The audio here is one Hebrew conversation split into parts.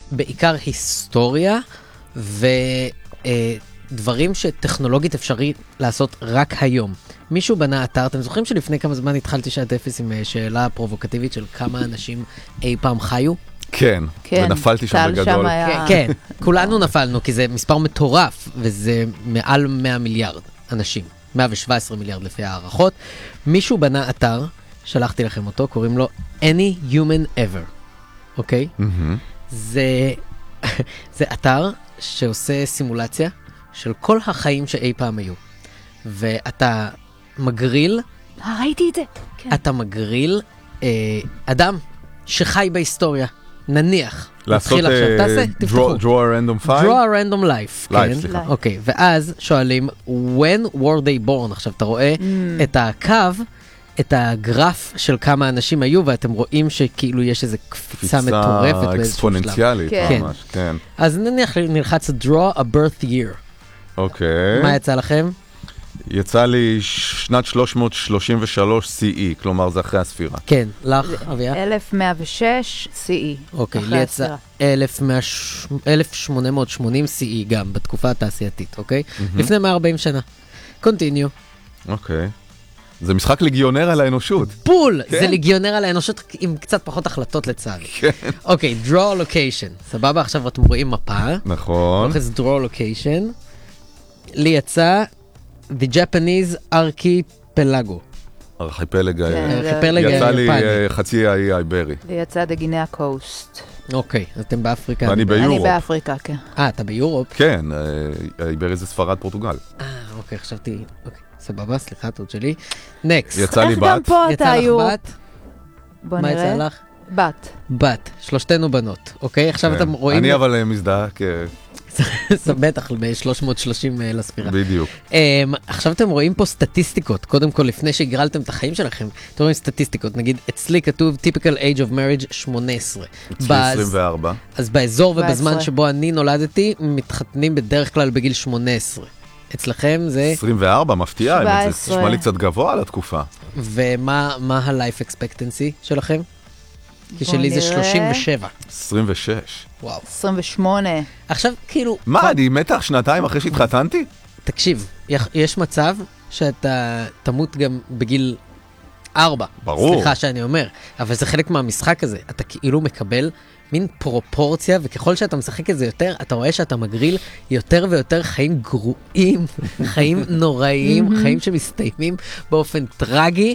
בעיקר היסטוריה ודברים שטכנולוגית אפשרי לעשות רק היום. מישהו בנה אתר, אתם זוכרים שלפני כמה זמן התחלתי שעת אפס עם שאלה פרובוקטיבית של כמה אנשים אי פעם חיו? כן, ונפלתי שם בגדול. כן, כולנו נפלנו, כי זה מספר מטורף, וזה מעל 100 מיליארד אנשים, 117 מיליארד לפי הערכות. מישהו בנה אתר, שלחתי לכם אותו, קוראים לו Any Human Ever, אוקיי? זה אתר שעושה סימולציה של כל החיים שאי פעם היו. ואתה מגריל, ראיתי את זה. אתה מגריל אדם שחי בהיסטוריה. נניח. לעשות draw a random file? draw a random life. כן. אוקיי, ואז שואלים, when were they born? עכשיו, אתה רואה את הקו, את הגרף של כמה אנשים היו, ואתם רואים שכאילו יש איזו קפיצה מטורפת. קפיצה אקספוננציאלית, ממש, כן. אז נניח נלחץ draw a birth year. אוקיי. מה יצא לכם? יצא לי שנת 333 CE, כלומר זה אחרי הספירה. כן, לך, אביה? 1106 CE. אוקיי, לי יצא 1880 CE גם, בתקופה התעשייתית, אוקיי? לפני 140 שנה. קונטיניו. אוקיי. זה משחק ליגיונר על האנושות. בול! זה ליגיונר על האנושות עם קצת פחות החלטות לצד. כן. אוקיי, draw location. סבבה, עכשיו אתם רואים מפה. נכון. אז draw location. לי יצא The Japanese Archipelago. ארכיפלג היפני. יצא לי חצי האי האיברי. לי יצא דגיני הקוסט. אוקיי, אז אתם באפריקה. אני ביורופ. אני באפריקה, כן. אתה ביורופ? כן, האיברי זה ספרד פורטוגל. אוקיי, חשבתי, אוקיי, סבבה, סליחה, טעות שלי. נקסט. יצא לי בת. איך גם פה אתה יורופ? בוא נראה. מה יצא לך? בת. בת, שלושתנו בנות, אוקיי? עכשיו אתם רואים... אני אבל מזדהה זה בטח ב-330 לספירה. בדיוק. עכשיו אתם רואים פה סטטיסטיקות. קודם כל, לפני שהגרלתם את החיים שלכם, אתם רואים סטטיסטיקות. נגיד, אצלי כתוב typical age of marriage 18. אצלי 24. אז באזור ובזמן שבו אני נולדתי, מתחתנים בדרך כלל בגיל 18. אצלכם זה... 24, מפתיעה. זה נשמע לי קצת גבוה על התקופה. ומה ה-life expectancy שלכם? כי שלי זה 37. 26. וואו. 28. עכשיו, כאילו... מה, אני מתח שנתיים אחרי שהתחתנתי? תקשיב, יש מצב שאתה תמות גם בגיל 4. ברור. סליחה שאני אומר. אבל זה חלק מהמשחק הזה. אתה כאילו מקבל מין פרופורציה, וככל שאתה משחק את זה יותר, אתה רואה שאתה מגריל יותר ויותר חיים גרועים, חיים נוראיים, חיים שמסתיימים באופן טרגי,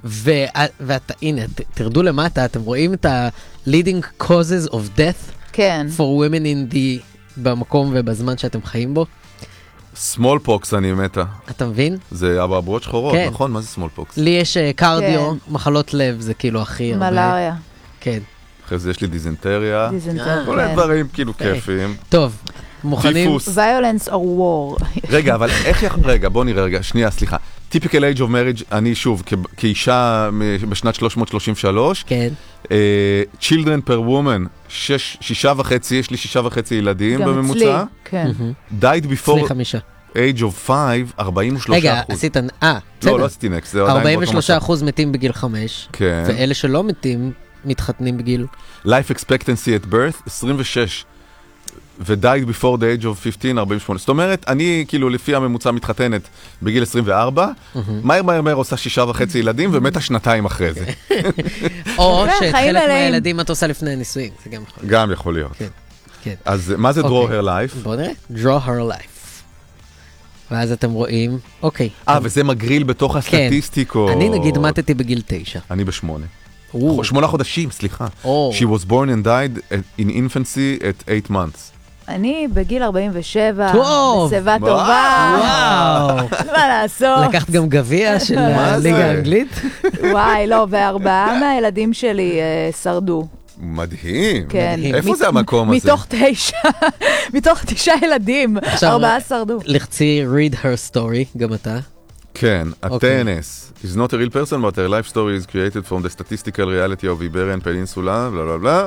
ואתה, הנה, תרדו למטה, אתם רואים את ה-leading causes of death כן. for women in the, במקום ובזמן שאתם חיים בו. small pox אני מתה. אתה מבין? זה אבעבועות שחורות, כן. נכון? מה זה small pox? לי יש קרדיו, מחלות לב, זה כאילו הכי הרבה. מלאריה. כן. אחרי זה יש לי דיזנטריה. דיזנטריה. כל הדברים כאילו כיפים. טוב, מוכנים? טיפוס. violence or war. רגע, אבל איך יכול... רגע, בוא נראה רגע. שנייה, סליחה. typical age of marriage, אני שוב, כאישה בשנת 333. כן. children per woman, 6.5, יש לי 6.5 ילדים בממוצע. גם אצלי, כן. died before 5. age of 5, 43%. רגע, עשית... לא עשיתי נקסט, זה עדיין באותו מצב. 43% מתים בגיל 5. כן. ואלה שלא מתים, מתחתנים בגיל... life expectancy at birth, 26. ו-died before the age of 15, 48. זאת אומרת, אני כאילו לפי הממוצע מתחתנת בגיל 24, מהר עושה 6.5 ילדים ומתה שנתיים אחרי זה. או שאת חלק מהילדים את עושה לפני הנישואים, זה גם יכול להיות. גם יכול להיות. כן. אז מה זה draw her life? בואו נראה, draw her life. ואז אתם רואים, אוקיי. וזה מגריל בתוך הסטטיסטיקות. אני נגיד מתתי בגיל 9. אני ב8. 8 חודשים, סליחה. She was born and died in infancy at 8 months. אני בגיל 47, טוב! בשיבה טובה. וואו! מה לעשות? לקחת גם גביע של הליגה האנגלית? וואי, לא, וארבעה מהילדים שלי שרדו. מדהים. כן. איפה זה המקום הזה? מתוך 9 ילדים, 4 שרדו. לחצי read her story, גם אתה. כן, הטנס. is not a real person, but her life story is created from the statistical reality of Iberian Peninsula, בלה בלה בלה.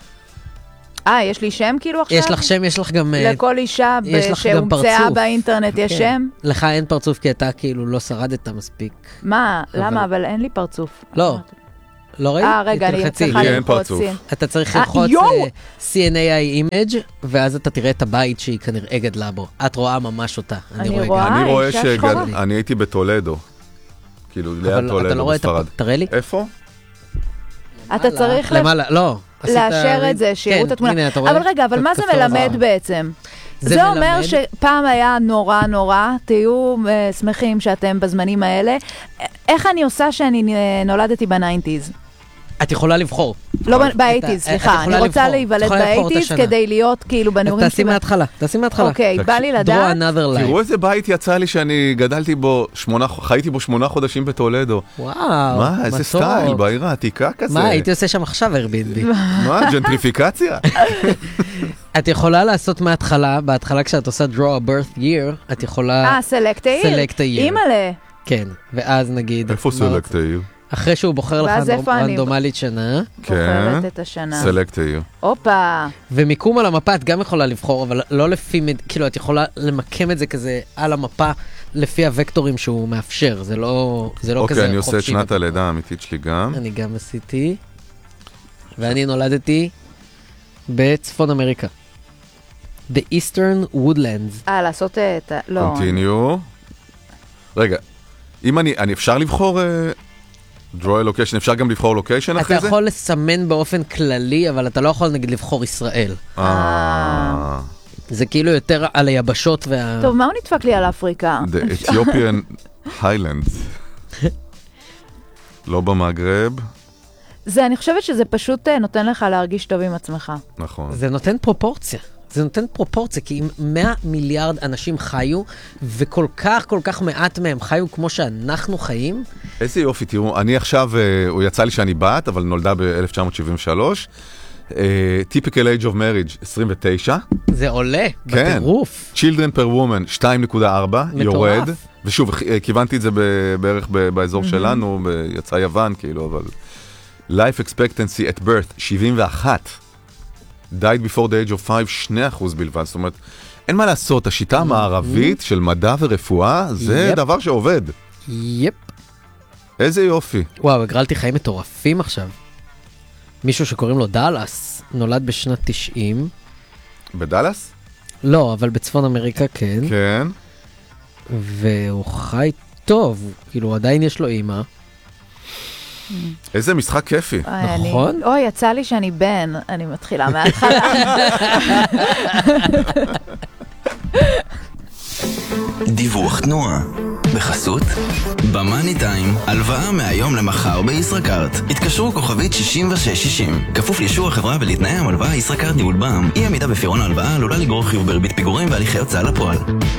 יש לי שם כאילו עכשיו? יש לך שם, יש לך גם... לכל אישה שהומצאה באינטרנט יש שם? לך אין פרצוף כי אתה כאילו לא שרדת מספיק. מה? למה? אבל אין לי פרצוף. לא. לא ראית? רגע, אני תלחצי. צריכה לי אין ללחוץ פרצוף. סין. אתה צריך ללחוץ יואו! CNAI image, ואז אתה תראה את הבית שהיא כנראה גדלה בו. את רואה ממש אותה. אני רואה. אני רואה אישה שחורה. שאני הייתי בטולדו. כאילו, ליד אבל אתה לא טולדו רואה את בספרד. תראה לי? איפה? אתה צריך למעלה, לא. עשית לאשר את זה, שיראו את התמונה. הנה, אתה רואה? אבל רגע, אבל מה זה כפתור מלמד הזהב. בעצם? זה זה אומר מלמד- שפעם היה נורא נורא, תהיו שמחים שאתם בזמנים האלה. איך אני עושה שאני נולדתי בניינטיז? את יכולה לבחור. לא את באייטיז, סליחה. יכולה אני רוצה לבחור. להיוולד את יכולה לבחור את באייטיז השנה. כדי להיות כאילו בנעורים תעשי מההתחלה, תעשי מההתחלה. אוקיי, בא לי draw לדעת. another life. תראו איזה בית יצא לי שאני גדלתי בו, חייתי בו 8 חודשים בטולדו. וואו, מה, איזה טוב. סטייל, בעיר העתיקה כזה. מה, הייתי עושה שם עכשיו Airbnb. מה, ג'נטריפיקציה? את יכולה לעשות מההתחלה, בהתחלה כשאת עושה draw a birth year, את יכולה... סלקט העיר. Select a year. אימא'לה. כן, ואז נגיד... איפה מה סלקט העיר? רוצה? אחרי שהוא בוחר לך ואז איפה אני? רנדומלית שנה, בוחרת את השנה. סלקט העיר. הופה. ומיקום על המפה את גם יכולה לבחור, אבל לא לפי... כאילו, את יכולה למקם את זה כזה על המפה, לפי הוקטורים שהוא מאפשר, זה לא כזה חופשי. אוקיי, אני עושה את שנת ופתוח. הלידה האמיתית שלי גם. אני גם עשיתי, ואני נולדתי בצפון אמריקה. The Eastern Woodlands. לעשות את ה... לא. קונטיניו. רגע, אם אני אפשר לבחור draw a location, אפשר גם לבחור לוקיישן אתה אחרי זה? יכול לסמן באופן כללי, אבל אתה לא יכול נגיד לבחור ישראל. זה כאילו יותר על היבשות טוב, מה הוא נדפק לי על אפריקה? The Ethiopian Highlands. לא במגרב, זה, אני חושבת שזה פשוט נותן לך להרגיש טוב עם עצמך. נכון. זה נותן פרופורציה. זה נותן פרופורציה, כי אם 100 מיליארד אנשים חיו, וכל כך מעט מהם חיו כמו שאנחנו חיים, איזה יופי, תראו, אני עכשיו, הוא יצא לי שאני בת, אבל נולדה ב-1973. Typical age of marriage, 29. זה עולה כן. בטירוף. Children per woman, 2.4, יורד. ושוב, כיוונתי את זה בערך באזור שלנו, יצא יוון, כאילו, אבל... Life expectancy at birth, 71. Died before the age of 5, 2% בלבד. זאת אומרת, אין מה לעשות, השיטה המערבית של מדע ורפואה, זה דבר שעובד. יפ. איזה יופי. וואו, הגרלתי חיים מטורפים עכשיו. מישהו שקוראים לו דאלאס, נולד בשנת 90. בדלס? לא, אבל בצפון אמריקה כן. כן. והוא חי טוב, כאילו עדיין יש לו אימא. איזה משחק כיפי. נכון? אוי, יצא לי שאני בן, אני מתחילה מההתחלה. דיווח תנועה. בחסות במאני טיים, הלוואה מהיום למחר בישראכרט. התקשרו כוכבית 6660. כפוף לאישור החברה ולתנאי המלוואה ישראכרט ניהול בע"מ. אי עמידה בפירעון ההלוואה עלולה לגרור חיוב בריבית פיגורים והליכי הוצאה לפועל.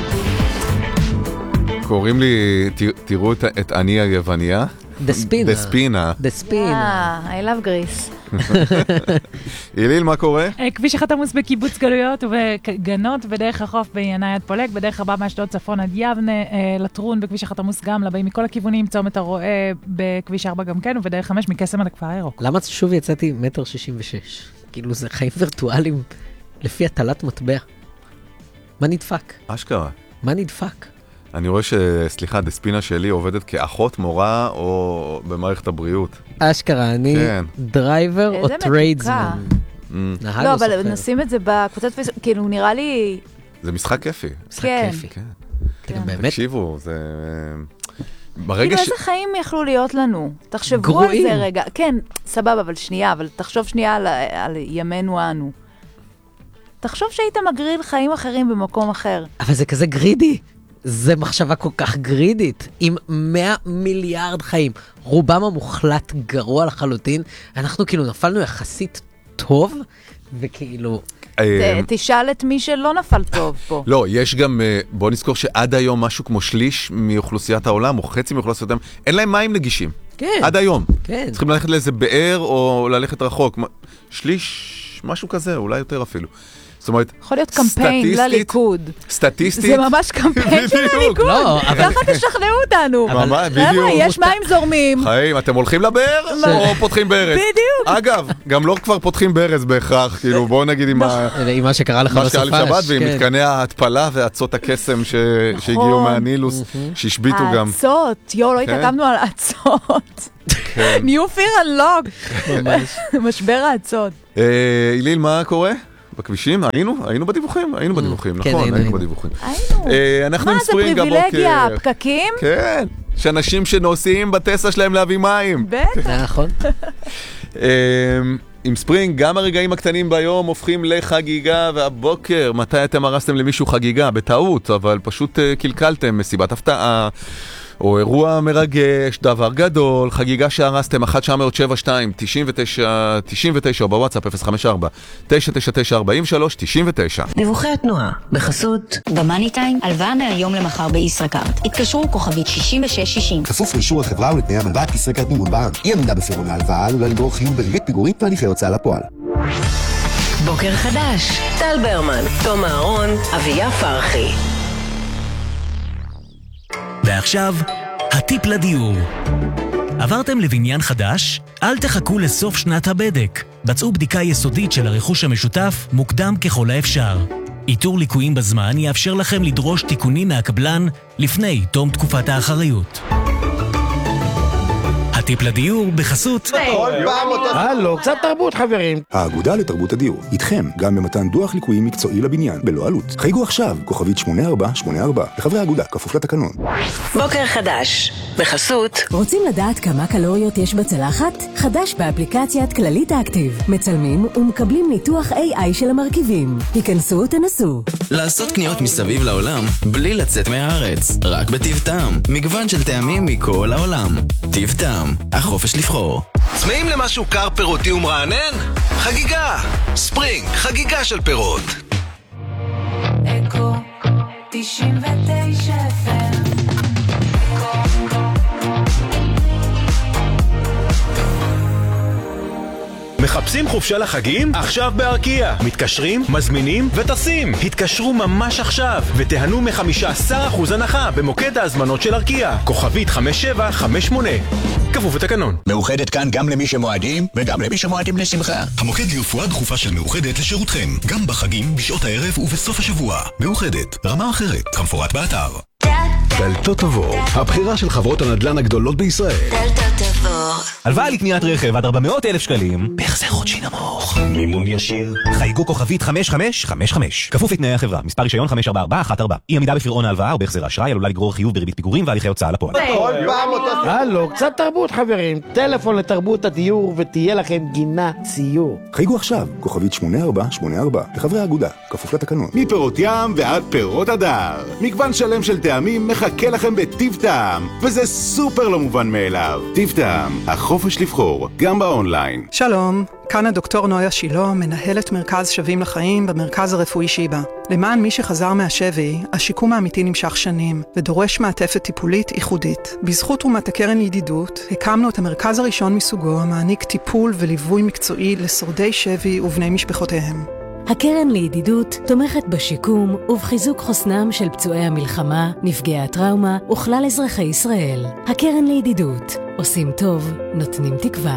קוראים לי, תראו את אני היווניה. דספינה. דספינה. דספינה. I love Greece. איליל, מה קורה? כביש אחד עמוס בקיבוץ גלויות ובגנות, בדרך החוף בעיני עד פולג, בדרך הבא מאשדוד צפון עד יבנה, לטרון בכביש אחד עמוס גם, לבאים מכל הכיוונים, צומת הרואה בכביש 4 גם כן, ובדרך 5 מקסם עד הכפר הירוק. למה שוב יצאתי 1.66 מטר? כאילו זה חיים וירטואליים לפי הטלת מטבע. מה נדפק? אשכרה. מה נדפק? אני רואה סליחה, דספינה שלי עובדת כאחות מורה או במערכת הבריאות. אשכרה, אני כן. דרייבר או איזה טריידסמן. נהג לא, או אבל סוחר. נשים את זה בקבוצת פייסבוק, כאילו נראה לי... זה משחק כיפי. משחק כן. כיפי. כן. אתה גם באמת תקשיבו, זה... ברגע כאילו ש... איזה חיים יכלו להיות לנו? תחשבו על גרועים. זה רגע. כן, סבבה, אבל שנייה, אבל תחשוב שנייה על ימינו אנו. תחשוב שהיית מגריל חיים אחרים במקום אחר. אבל זה כזה גרידי. זה מחשבה כל כך גרידית. עם 100 מיליארד חיים. רובם המוחלט גרוע לחלוטין. אנחנו כאילו נפלנו יחסית טוב, וכאילו... תשאל את מי שלא נפל טוב פה. לא, יש גם, בוא נזכור שעד היום משהו כמו שליש מאוכלוסיית העולם, או חצי מאוכלוסיית העולם, אין להם מים נגישים. כן. עד היום. כן. צריכים ללכת לאיזה באר או ללכת רחוק. שליש משהו כזה, אולי יותר אפילו. זאת אומרת, יכול להיות קמפיין לליכוד. סטטיסטית. זה ממש קמפיין של הליכוד. ככה תשכנעו אותנו. בדיוק. יש מים זורמים. חיים, אתם הולכים לבר או פותחים ברז? בדיוק. אגב, גם לא כבר פותחים ברז בהכרח, כאילו בואו נגיד עם מה שקרה לך בסופש. מה שקרה לשבת ועם מתקני ההתפלה והצות הקסם שהגיעו מהנילוס, שהשביטו גם. העצות, לא התעכבנו על העצות. New Fear Unlocked. משבר העצות. איליל, מה קורה? בכבישים? היינו בדיווחים, נכון, היינו בדיווחים. אנחנו עם ספרינג הבוקר. מה זה פריבילגיה, פקקים? כן, שאנשים שנוסעים בטסלה שלהם להביא מים. בטח. נכון. עם ספרינג, גם הרגעים הקטנים ביום הופכים לחגיגה, והבוקר, מתי אתם הרסתם למישהו חגיגה? בטעות, אבל פשוט קלקלתם מסיבת הפתעה. או אירוע מרגש, דבר גדול, חגיגה שהרסתם 1-972-99 או בוואטסאפ 054-999-43-99. דיווחי התנועה, בחסות במאני טיים, הלוואה מהיום למחר בישראכרט. התקשרו כוכבית 6660. כפוף לאישור החברה ולתנאי המלווה ישראכרט מימון בע"מ. אי עמידה בפירעון ההלוואה עלולה לגרור חיוב בריבית פיגורים והליכי הוצאה לפועל. בוקר חדש, טל ברמן, תום אהרון, אביה פרחי. ועכשיו, הטיפ לדיור. עברתם לבניין חדש? אל תחכו לסוף שנת הבדק. בצעו בדיקה יסודית של הרכוש המשותף מוקדם ככל האפשר. איתור ליקויים בזמן יאפשר לכם לדרוש תיקונים מהקבלן לפני תום תקופת האחריות. הטיפ לדיור בחסות. הלו, קצת תרבות חברים. האגודה לתרבות הדיור, איתכם גם במתן דוח ליקויים מקצועי לבניין, בלא עלות. חייגו עכשיו, כוכבית 8484, לחברי האגודה, כפוף לתקנון. בוקר חדש, בחסות. רוצים לדעת כמה קלוריות יש בצלחת? חדש באפליקציית כללית אקטיב. מצלמים ומקבלים ניתוח AI של המרכיבים. היכנסו ותנסו. לעשות קניות מסביב לעולם, בלי לצאת מהארץ. רק בטיב טעם. מגוון של טעמים מכל העולם. טיב טעם. החופש לבחור. צמאים למשהו קר פירותי ומרענן? חגיגה! ספרינג, חגיגה של פירות. אקו 99 FM. מחפשים חופשה לחגים? עכשיו בארקיע. מתקשרים, מזמינים וטסים. התקשרו ממש עכשיו ותיהנו מ15% הנחה במוקד ההזמנות של ארקיע. כוכבית 5758. כפוף לתקנון. מאוחדת כאן גם למי שמועדים וגם למי שמועדים לשמחה. המוקד לרפואה דחופה של מאוחדת לשירותכם. גם בחגים, בשעות הערב ובסוף השבוע. מאוחדת, רמה אחרת, כמפורט באתר. דלתות עבור, הבחירה של חברות הנדל"ן הגדולות בישראל. דלתות עבור. הלוואה לקניית רכב עד 400,000 שקלים, בהחזר חודשי נמוך. מימון ישיר. חייגו כוכבית 5555. כפוף לתנאי החברה, מספר רישיון 54414. אי עמידה בפירעון ההלוואה או בהחזר האשראי עלולה לגרור חיוב בריבית פיגורים והליכי הוצאה לפועל. הלו, קצת תרבות חברים. טלפון לתרבות הדיור ותהיה לכם גינה ציור. חייגו עכשיו, כוכבית 8484, לחברי האגודה, כפוף לתקנון. מפירות ים ועד פירות הדר. מגוון שלם של טעמים מחכה לכם בטיב טעם, וזה סופר לא מובן מאליו. טיב טעם, החופש לבחור, גם באונליין. שלום, כאן הדוקטור נויה שילה, מנהלת מרכז שווים לחיים במרכז הרפואי שיבא. למען מי שחזר מהשבי, השיקום האמיתי נמשך שנים, ודורש מעטפת טיפולית ייחודית. בזכות תרומת הקרן ידידות, הקמנו את המרכז הראשון מסוגו, המעניק טיפול וליווי מקצועי לשורדי שבי ובני משפחותיהם. הקרן לידידות תומכת בשיקום ובחיזוק חוסנם של פצועי המלחמה, נפגעי הטראומה וכלל אזרחי ישראל. הקרן לידידות, עושים טוב, נותנים תקווה.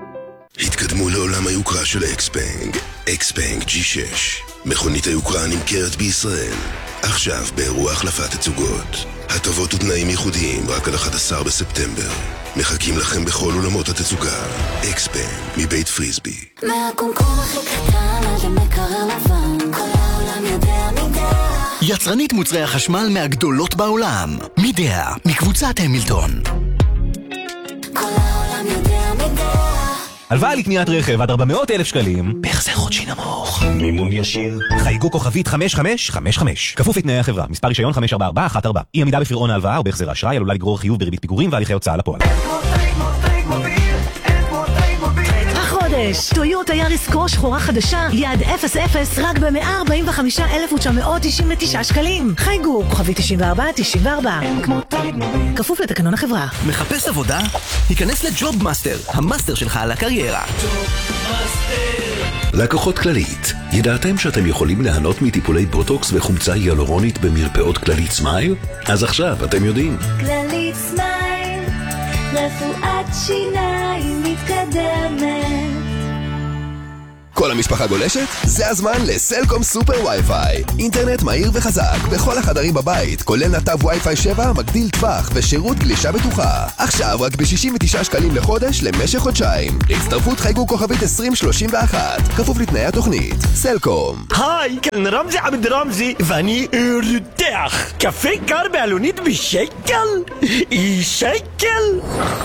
התקדמו לעולם היוקרה של אקספנג. אקספנג G6. מכונית היוקרה נמכרת בישראל. עכשיו באירוע החלפת תצוגות. הטבות ותנאים ייחודיים רק על 11 בספטמבר. מחכים לכם בכל עולמות התצוגה. אקספנג מבית פריסבי. מהקומקום הכי קטן עד למקרר לבן, כל העולם יודע מידע. יצרנית מוצרי החשמל מהגדולות בעולם. מידע, מקבוצת המילטון. כל העולם יודע מידע. הלוואה לקניית רכב עד 400,000 שקלים, בהחזר חודשי נמוך. מימון ישיר. חייגו כוכבית 5555. כפוף לתנאי החברה, מספר רישיון 54414. אי עמידה בפירעון ההלוואה או בהחזר האשראי עלולה לגרור חיוב בריבית פיגורים והליכי הוצאה לפועל. החודש, טויוטה יאריס קרוס שחורה חדשה, יעד 0-0 רק ב-145,999 שקלים. חייגו, כוכבית 9494. כפוף לתקנון החברה. מחפש עבודה? היכנס לג'וב מאסטר, המאסטר שלך על הקריירה. ג'וב מאסטר. לקוחות כללית, ידעתם שאתם יכולים ליהנות מטיפולי בוטוקס וחומצה היאלורונית במרפאות כללית סמייל? אז עכשיו אתם יודעים. כללית סמייל, רפואת שיניים מתקדמת. כל המשפחה גולשת? זה הזמן לסלקום סופר וי-פיי. אינטרנט מהיר וחזק בכל החדרים בבית, כולל נתב וי-פיי 7, מגדיל טווח ושירות גלישה בטוחה. עכשיו רק ב-69 שקלים לחודש למשך חודשיים. להצטרפות חייגו כוכבית 2031, כפוף לתנאי התוכנית. סלקום. היי, כאן רמזי עבד רמזי, ואני רותח. קפה קר בעלונית בשקל? שקל?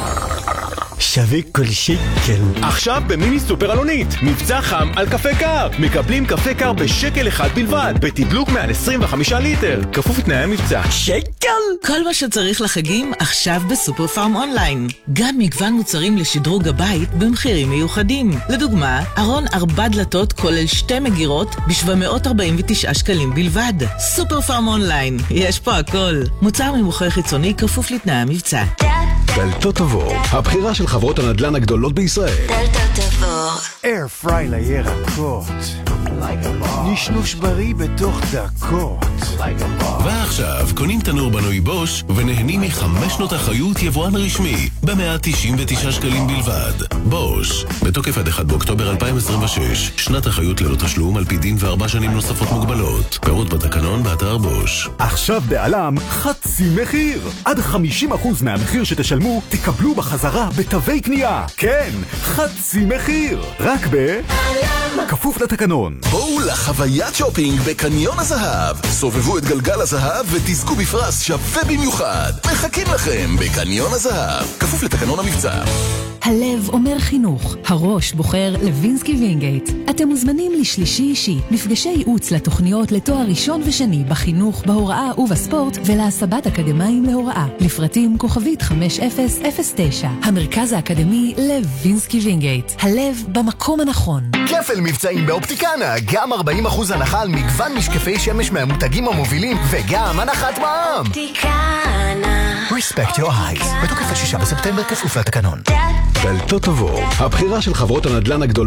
שווה כל שקל. עכשיו במיני סופר אלונית, מבצע חם על קפה קר. מקבלים קפה קר בשקל אחד בלבד, בתדלוק מעל 25 ליטר, כפוף לתנאי המבצע. שקל? כל מה שצריך לחגים עכשיו בסופר פארם אונליין. גם מגוון מוצרים לשדרוג הבית במחירים מיוחדים. לדוגמה, ארון 4 דלתות כולל 2 מגירות ב-749 שקלים בלבד. סופר פארם אונליין, יש פה הכל. מוצר ממוכר חיצוני כפוף לתנאי המבצע. דלתות תבור, הבחירה של חברות הנדל"ן הגדולות בישראל. דלתות תבור. אייר פריי לירקות. נשנוש בריא בתוך דקות. ועכשיו קונים תנור בנוי בוש ונהנים מ5 שנות אחריות יבואן רשמי ב-199 שקלים בלבד. בוש, בתוקף עד 1 באוקטובר 2026, שנת אחריות ללא תשלום על פי דין ו4 שנים נוספות מוגבלות. פירוט בתקנון באתר בוש. עכשיו בעלם חצי מחיר. עד 50% מהמחיר שתשלמו תקבלו בחזרה בתווי קנייה. כן, חצי מחיר. רק כפוף לתקנון. בואו לחוויית שופינג בקניון הזהב. סובבו את גלגל הזהב ותזכו בפרס שווה במיוחד. מחכים לכם בקניון הזהב. כפוף לתקנון המבצע. הלב אומר חינוך, הראש בוחר לוינסקי וינגייט. אתם מוזמנים לשלישי אישי, מפגשי ייעוץ לתוכניות לתואר ראשון ושני בחינוך, בהוראה ובספורט ולהסבת אקדמיים להוראה. לפרטים כוכבית 5009. המרכז האקדמי לוינסקי וינגייט. הלב במקום הנכון. כפל מבצעים באופטיקנה, גם 40% הנחה על מגוון משקפי שמש מהמותגים המובילים וגם הנחת מע"מ. אופטיקנה. Respect your eyes. בתוקף עד 6 בספטמבר כפוף לתקנון. דלתות תבור, הבחירה של חברות הנדל"ן הגדולות